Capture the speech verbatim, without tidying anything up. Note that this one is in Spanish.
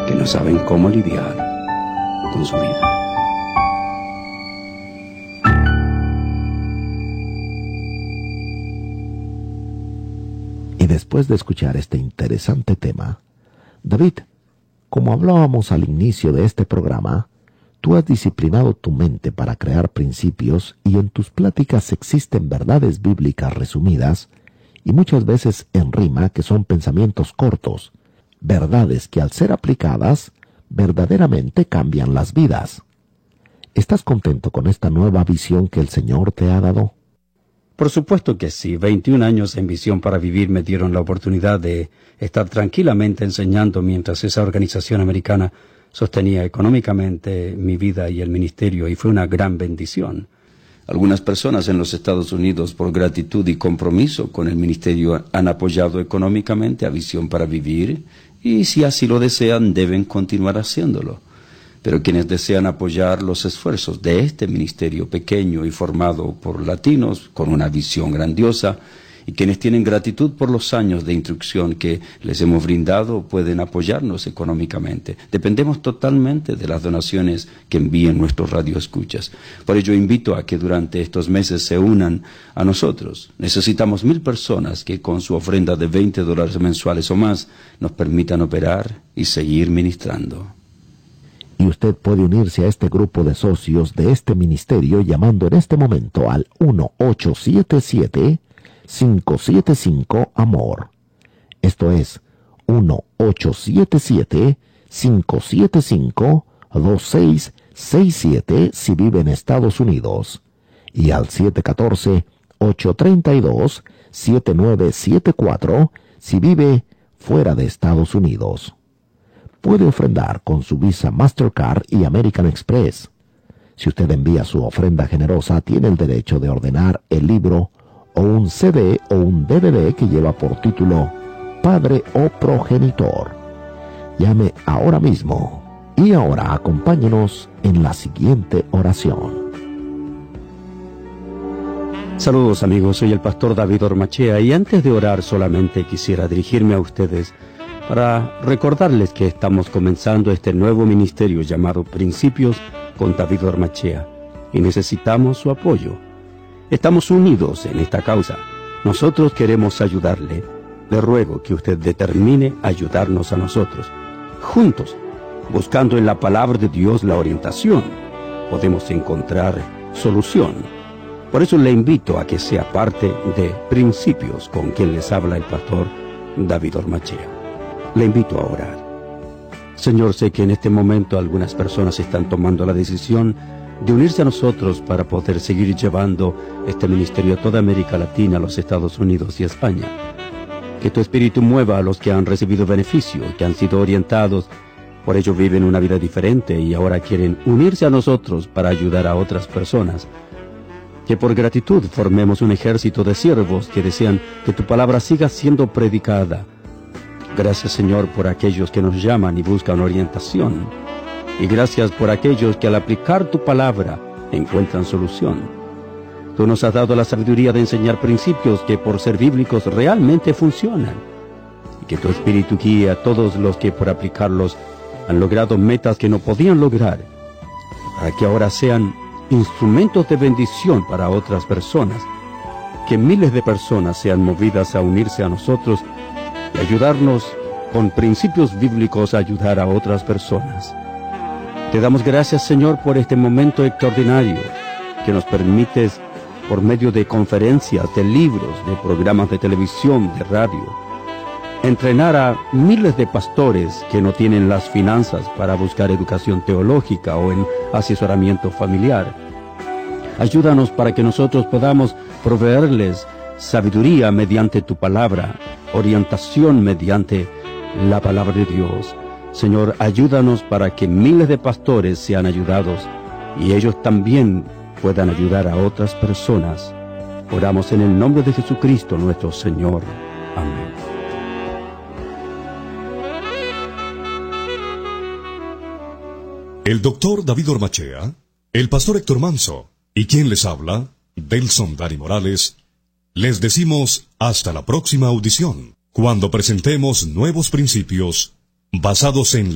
que no saben cómo lidiar con su vida. Y después de escuchar este interesante tema, David, como hablábamos al inicio de este programa, tú has disciplinado tu mente para crear principios y en tus pláticas existen verdades bíblicas resumidas y muchas veces en rima que son pensamientos cortos, verdades que al ser aplicadas verdaderamente cambian las vidas. ¿Estás contento con esta nueva visión que el Señor te ha dado? Por supuesto que sí. veintiún años en Visión para Vivir me dieron la oportunidad de estar tranquilamente enseñando mientras esa organización americana sostenía económicamente mi vida y el ministerio, y fue una gran bendición. Algunas personas en los Estados Unidos, por gratitud y compromiso con el ministerio, han apoyado económicamente a Visión para Vivir, y si así lo desean, deben continuar haciéndolo. Pero quienes desean apoyar los esfuerzos de este ministerio pequeño y formado por latinos con una visión grandiosa, y quienes tienen gratitud por los años de instrucción que les hemos brindado, pueden apoyarnos económicamente. Dependemos totalmente de las donaciones que envíen nuestros radioescuchas. Por ello invito a que durante estos meses se unan a nosotros. Necesitamos mil personas que con su ofrenda de veinte dólares mensuales o más nos permitan operar y seguir ministrando. Y usted puede unirse a este grupo de socios de este ministerio llamando en este momento al uno ocho siete siete, cinco siete cinco, amor. Esto es uno ocho siete siete, cinco siete cinco, dos seis seis siete si vive en Estados Unidos. Y al siete uno cuatro, ocho tres dos, siete nueve siete cuatro si vive fuera de Estados Unidos. Puede ofrendar con su Visa Mastercard y American Express. Si usted envía su ofrenda generosa, tiene el derecho de ordenar el libro o un C D o un D V D que lleva por título Padre o Progenitor. Llame ahora mismo. Y ahora acompáñenos en la siguiente oración. Saludos amigos, soy el pastor David Ormachea, y antes de orar solamente quisiera dirigirme a ustedes para recordarles que estamos comenzando este nuevo ministerio llamado Principios con David Ormachea, y necesitamos su apoyo. Estamos unidos en esta causa. Nosotros queremos ayudarle. Le ruego que usted determine ayudarnos a nosotros. Juntos, buscando en la palabra de Dios la orientación, podemos encontrar solución. Por eso le invito a que sea parte de Principios, con quien les habla el pastor David Ormachea. Le invito a orar. Señor, sé que en este momento algunas personas están tomando la decisión de unirse a nosotros para poder seguir llevando este ministerio a toda América Latina, a los Estados Unidos y España. Que tu Espíritu mueva a los que han recibido beneficio, que han sido orientados, por ello viven una vida diferente y ahora quieren unirse a nosotros para ayudar a otras personas. Que por gratitud formemos un ejército de siervos que desean que tu palabra siga siendo predicada. Gracias, Señor, por aquellos que nos llaman y buscan orientación. Y gracias por aquellos que al aplicar tu palabra encuentran solución. Tú nos has dado la sabiduría de enseñar principios que por ser bíblicos realmente funcionan. Y que tu Espíritu guíe a todos los que por aplicarlos han logrado metas que no podían lograr, para que ahora sean instrumentos de bendición para otras personas. Que miles de personas sean movidas a unirse a nosotros y ayudarnos con principios bíblicos a ayudar a otras personas. Te damos gracias, Señor, por este momento extraordinario que nos permites, por medio de conferencias, de libros, de programas de televisión, de radio, entrenar a miles de pastores que no tienen las finanzas para buscar educación teológica o en asesoramiento familiar. Ayúdanos para que nosotros podamos proveerles sabiduría mediante tu palabra, orientación mediante la palabra de Dios. Señor, ayúdanos para que miles de pastores sean ayudados y ellos también puedan ayudar a otras personas. Oramos en el nombre de Jesucristo nuestro Señor. Amén. El doctor David Ormachea, el pastor Héctor Manso y quien les habla, Delson Dani Morales, les decimos hasta la próxima audición, cuando presentemos nuevos principios basados en